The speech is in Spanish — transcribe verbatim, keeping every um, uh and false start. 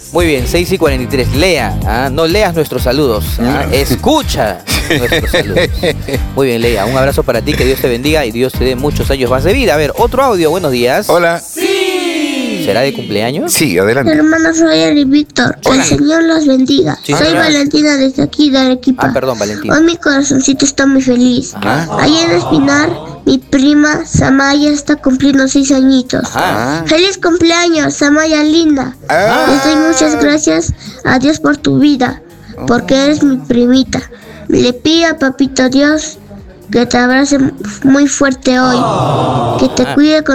Muy bien, seis y cuarenta y tres. Lea, ¿ah? No leas nuestros saludos, ¿ah? Escucha nuestros saludos. Muy bien, Lea, un abrazo para ti, que Dios te bendiga y Dios te dé muchos años más de vida. A ver, otro audio, buenos días. Hola. ¿Será de cumpleaños? Sí, adelante. Hermanos Roger y Víctor, que Hola. el Señor los bendiga. Sí, Soy señor. Valentina desde aquí de Arequipa. Ah, perdón, Valentina. Hoy mi corazoncito está muy feliz. Ajá. Allá en Espinar, mi prima Samaya está cumpliendo seis añitos. Ajá. ¡Feliz cumpleaños, Samaya linda! Ah. Les doy muchas gracias a Dios por tu vida, porque eres mi primita. Le pido a Papito Dios que te abrace muy fuerte hoy, que te cuide con